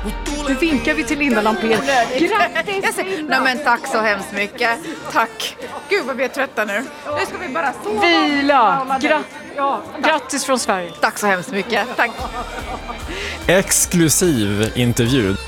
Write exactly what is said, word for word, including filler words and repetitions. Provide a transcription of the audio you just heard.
Nu vinkar vi till Linda Lampén. Grattis Linda! Nej, men tack så hemskt mycket. Tack. Gud vad vi är trötta nu. Nu ska vi bara sova. Vila. Gra- ja, grattis från Sverige. Tack så hemskt mycket. Tack. Exklusiv intervju.